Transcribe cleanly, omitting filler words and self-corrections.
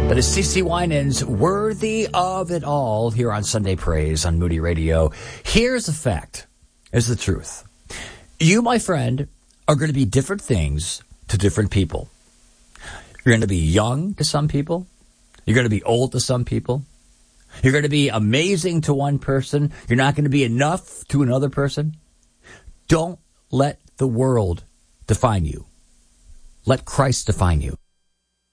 That is CeCe Winans, Worthy of It All, here on Sunday Praise on Moody Radio. Here's the fact. Here's the truth. You, my friend, are going to be different things to different people. You're going to be young to some people. You're going to be old to some people. You're going to be amazing to one person. You're not going to be enough to another person. Don't let the world define you. Let Christ define you.